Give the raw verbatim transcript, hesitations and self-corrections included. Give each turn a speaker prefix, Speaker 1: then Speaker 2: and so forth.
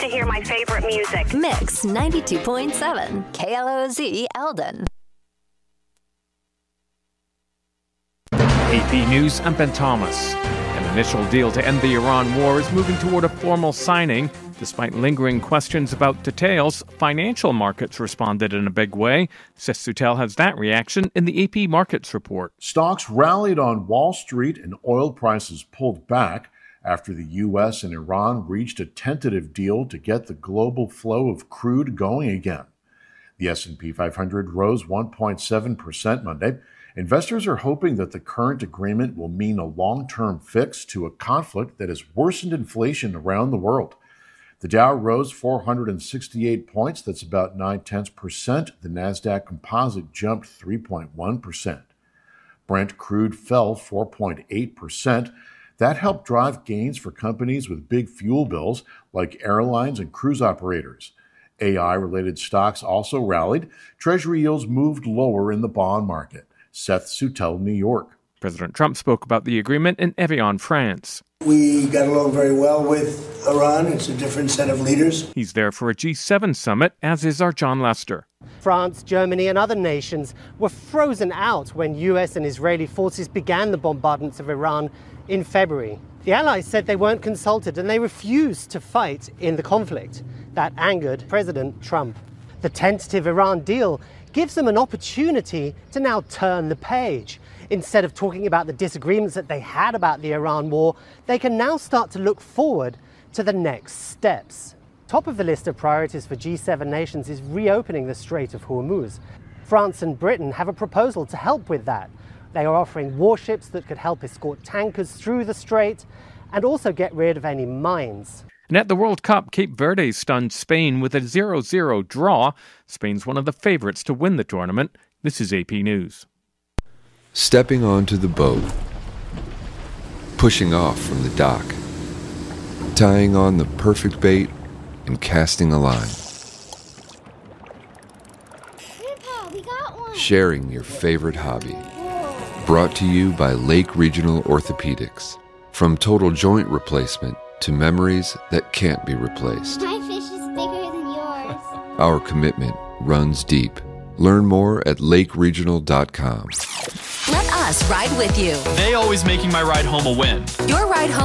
Speaker 1: to hear my favorite music.
Speaker 2: Mix ninety-two point seven, K L O Z Eldon.
Speaker 3: A P News, I'm Ben Thomas. An initial deal to end the Iran war is moving toward a formal signing. Despite lingering questions about details, financial markets responded in a big way. Seth Sutel has that reaction in the A P Markets report.
Speaker 4: Stocks rallied on Wall Street and oil prices pulled back after the U S and Iran reached a tentative deal to get the global flow of crude going again. The S and P five hundred rose one point seven percent Monday. Investors are hoping that the current agreement will mean a long-term fix to a conflict that has worsened inflation around the world. The Dow rose four hundred sixty-eight points, that's about nine-tenths percent. The NASDAQ Composite jumped three point one percent. Brent crude fell four point eight percent. That helped drive gains for companies with big fuel bills like airlines and cruise operators. A I-related stocks also rallied. Treasury yields moved lower in the bond market. Seth Sutel, New York.
Speaker 3: President Trump spoke about the agreement in Evian, France.
Speaker 5: We got along very well with Iran. It's a different set of leaders.
Speaker 3: He's there for a G seven summit, as is our John Lester.
Speaker 6: France, Germany and other nations were frozen out when U S and Israeli forces began the bombardments of Iran in February. The allies said they weren't consulted and they refused to fight in the conflict. That angered President Trump. The tentative Iran deal gives them an opportunity to now turn the page. Instead of talking about the disagreements that they had about the Iran war, they can now start to look forward to the next steps. Top of the list of priorities for G seven nations is reopening the Strait of Hormuz. France and Britain have a proposal to help with that. They are offering warships that could help escort tankers through the strait and also get rid of any mines.
Speaker 3: And at the World Cup, Cape Verde stunned Spain with a zero zero draw. Spain's one of the favorites to win the tournament. This is A P News.
Speaker 7: Stepping onto the boat, pushing off from the dock, tying on the perfect bait, and casting a line.
Speaker 8: Grandpa, we got one.
Speaker 7: Sharing your favorite hobby. Brought to you by Lake Regional Orthopedics. From total joint replacement to memories that can't be replaced.
Speaker 8: My fish is bigger than yours.
Speaker 7: Our commitment runs deep. Learn more at lake regional dot com.
Speaker 2: Let us ride with you.
Speaker 9: They always making my ride home a win.
Speaker 2: Your ride home